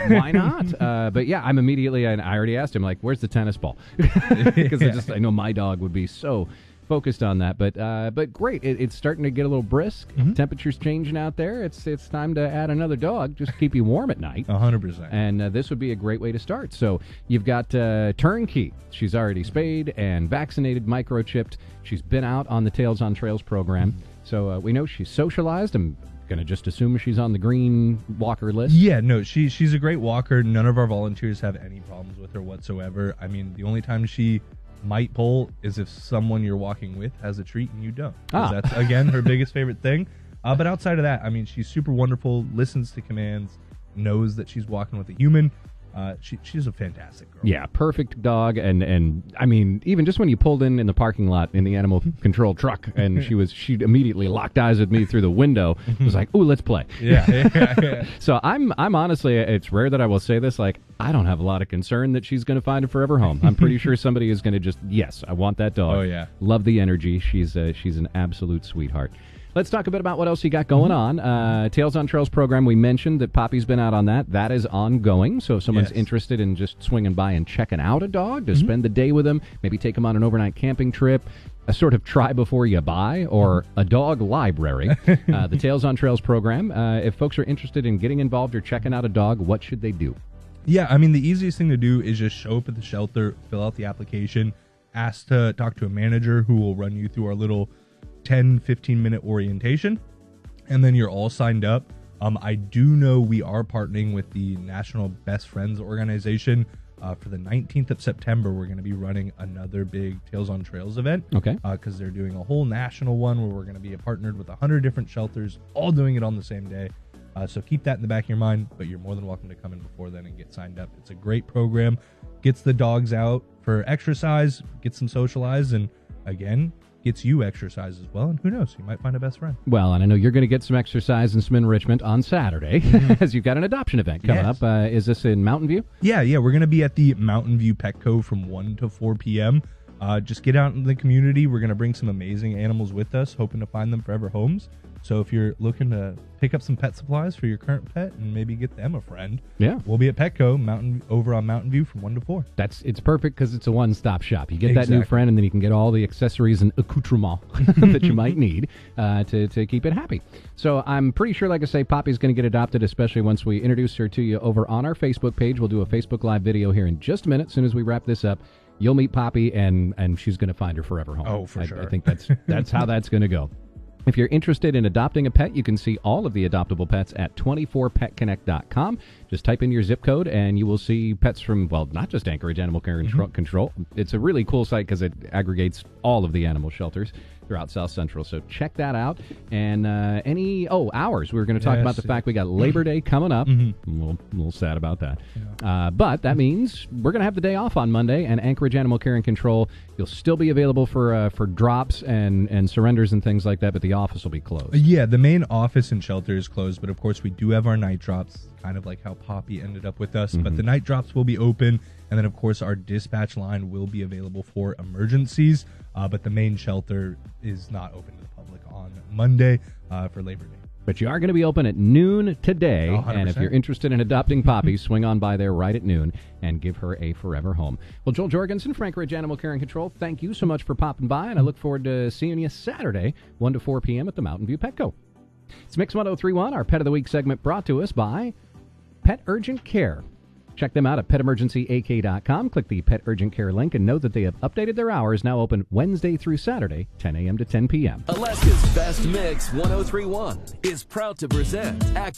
why not? But yeah, I'm immediately, and I already asked him, like, where's the tennis ball? Because I know my dog would be so focused on that. But great. It's starting to get a little brisk. Temperature's changing out there. It's time to add another dog. Just keep you warm at night. 100%. And this would be a great way to start. So you've got Turnkey. She's already spayed and vaccinated, microchipped. She's been out on the Tails on Trails program. So we know she's socialized. I'm going to just assume she's on the green walker list. Yeah, no, she's a great walker. None of our volunteers have any problems with her whatsoever. I mean, the only time she might pull is if someone you're walking with has a treat and you don't. That's, again, her biggest favorite thing. But outside of that, I mean, she's super wonderful, listens to commands, knows that she's walking with a human. She's a fantastic girl. Yeah, perfect dog. And I mean, even just when you pulled in the parking lot in the animal control truck and she immediately locked eyes with me through the window, was like, ooh, let's play. Yeah. So I'm honestly, it's rare that I will say this, like, I don't have a lot of concern that she's going to find a forever home. I'm pretty sure somebody is going to just, yes, I want that dog. Oh, yeah. Love the energy. She's an absolute sweetheart. Let's talk a bit about what else you got going on. Tails on Trails program, we mentioned that Poppy's been out on that. That is ongoing. So if someone's interested in just swinging by and checking out a dog, to spend the day with them, maybe take them on an overnight camping trip, a sort of try before you buy, or a dog library, the Tails on Trails program. If folks are interested in getting involved or checking out a dog, what should they do? Yeah, I mean, the easiest thing to do is just show up at the shelter, fill out the application, ask to talk to a manager who will run you through our little 10-15 minute orientation, and then you're all signed up. I do know we are partnering with the National Best Friends organization. For the 19th of September, we're going to be running another big Tails on Trails event. Okay. Because they're doing a whole national one where we're going to be partnered with 100 different shelters, all doing it on the same day. So keep that in the back of your mind, but you're more than welcome to come in before then and get signed up. It's a great program. Gets the dogs out for exercise, gets them socialized, and again, gets you exercise as well. And who knows, you might find a best friend. Well, and I know you're going to get some exercise and some enrichment on Saturday as you've got an adoption event coming up. Is this in Mountain View? Yeah. We're going to be at the Mountain View Petco from 1 to 4 p.m. Just get out in the community. We're going to bring some amazing animals with us, hoping to find them forever homes. So if you're looking to pick up some pet supplies for your current pet and maybe get them a friend, we'll be at Petco over on Mountain View from 1 to 4. It's perfect because it's a one-stop shop. You get that new friend, and then you can get all the accessories and accoutrements that you might need to keep it happy. So I'm pretty sure, like I say, Poppy's going to get adopted, especially once we introduce her to you over on our Facebook page. We'll do a Facebook Live video here in just a minute. As soon as we wrap this up, you'll meet Poppy, and she's going to find her forever home. Oh, for sure. I think that's how that's going to go. If you're interested in adopting a pet, you can see all of the adoptable pets at 24petconnect.com. Just type in your zip code, and you will see pets from, well, not just Anchorage Animal Care and Control. It's a really cool site because it aggregates all of the animal shelters throughout South Central. So check that out. And hours. We were going to talk about the fact we got Labor Day coming up. I'm a little sad about that. Yeah. But that means we're going to have the day off on Monday, and Anchorage Animal Care and Control, you'll still be available for drops and surrenders and things like that, but the office will be closed. Yeah, the main office and shelter is closed, but of course we do have our night drops, kind of like how Poppy ended up with us. But the night drops will be open, and then of course our dispatch line will be available for emergencies. But the main shelter is not open to the public on Monday for Labor Day. But you are going to be open at noon today, 100%. And if you're interested in adopting Poppy, swing on by there right at noon and give her a forever home. Well, Joel Jorgensen, Frank Ridge Animal Care and Control, thank you so much for popping by, and I look forward to seeing you Saturday, 1 to 4 p.m. at the Mountain View Petco. It's Mix 1031, our Pet of the Week segment brought to us by Pet Urgent Care. Check them out at PetEmergencyAK.com. Click the Pet Urgent Care link and know that they have updated their hours, now open Wednesday through Saturday, 10 a.m. to 10 p.m. Alaska's Best Mix 1031 is proud to present